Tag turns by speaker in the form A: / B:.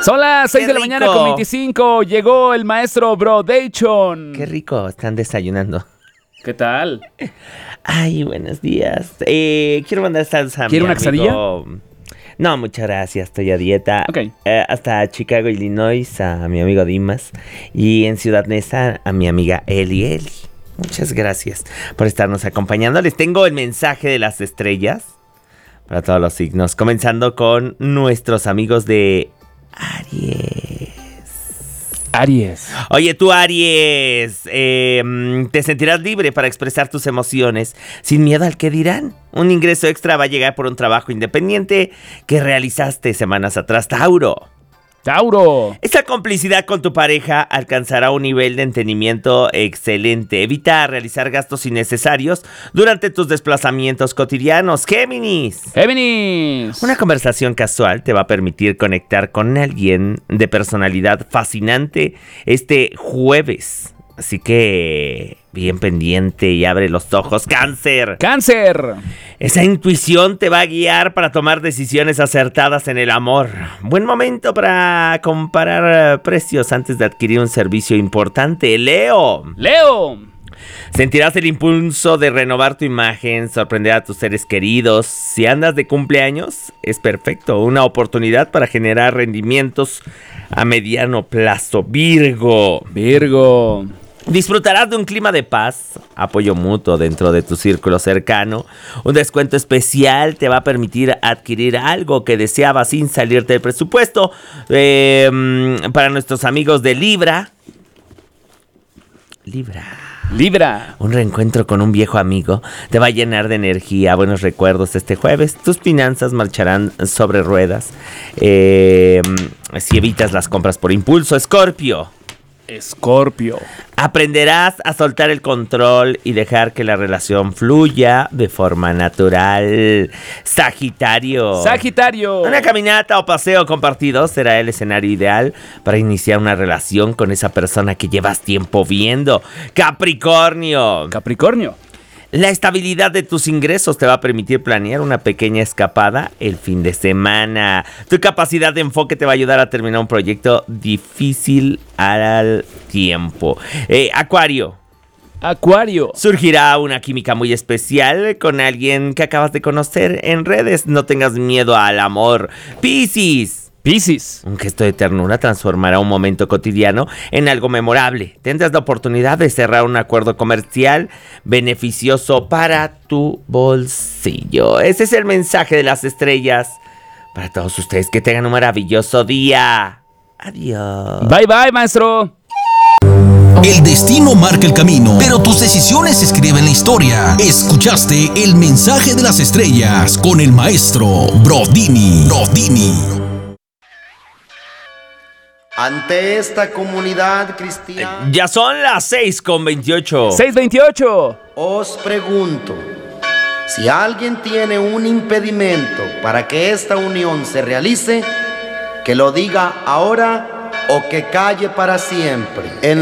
A: Son las 6 de la
B: rico.
A: mañana con 25. Llegó el maestro Brodation.
B: Qué rico, están desayunando.
A: ¿Qué tal?
B: Ay, buenos días. Quiero mandar saludos a mi
A: ¿Quiere una
B: amigo. No, muchas gracias, estoy a dieta.
A: Ok.
B: Hasta Chicago, Illinois, a mi amigo Dimas. Y en Ciudad Neza, a mi amiga Eli. Muchas gracias por estarnos acompañando. Les tengo el mensaje de las estrellas para todos los signos. Comenzando con nuestros amigos de Aries. Oye, tú, Aries, te sentirás libre para expresar tus emociones sin miedo al que dirán. Un ingreso extra va a llegar por un trabajo independiente que realizaste semanas atrás, Tauro. Esta complicidad con tu pareja alcanzará un nivel de entendimiento excelente. Evita realizar gastos innecesarios durante tus desplazamientos cotidianos. Géminis. Una conversación casual te va a permitir conectar con alguien de personalidad fascinante este jueves. Así que bien pendiente y abre los ojos. Cáncer. Esa intuición te va a guiar para tomar decisiones acertadas en el amor. Buen momento para comparar precios antes de adquirir un servicio importante. Leo. Sentirás el impulso de renovar tu imagen, sorprender a tus seres queridos. Si andas de cumpleaños, es perfecto. Una oportunidad para generar rendimientos a mediano plazo. Virgo. Disfrutarás de un clima de paz, apoyo mutuo dentro de tu círculo cercano. Un descuento especial te va a permitir adquirir algo que deseabas sin salirte del presupuesto. Para nuestros amigos de Libra. Un reencuentro con un viejo amigo te va a llenar de energía, buenos recuerdos este jueves. Tus finanzas marcharán sobre ruedas. Si evitas las compras por impulso. Escorpio. Aprenderás a soltar el control y dejar que la relación fluya de forma natural. Sagitario. Una caminata o paseo compartido será el escenario ideal para iniciar una relación con esa persona que llevas tiempo viendo. Capricornio. La estabilidad de tus ingresos te va a permitir planear una pequeña escapada el fin de semana. Tu capacidad de enfoque te va a ayudar a terminar un proyecto difícil al tiempo. Acuario. Surgirá una química muy especial con alguien que acabas de conocer en redes. No tengas miedo al amor. Piscis. Un gesto de ternura transformará un momento cotidiano en algo memorable. Tendrás la oportunidad de cerrar un acuerdo comercial beneficioso para tu bolsillo. Ese es el mensaje de las estrellas para todos ustedes. Que tengan un maravilloso día. Adiós.
A: Bye, maestro.
C: El destino marca el camino, pero tus decisiones escriben la historia. Escuchaste el mensaje de las estrellas con el maestro Brodini.
D: Ante esta comunidad cristiana,
B: Ya son las 6:28.
A: 6:28.
D: os pregunto, si alguien tiene un impedimento para que esta unión se realice, que lo diga ahora o que calle para siempre. En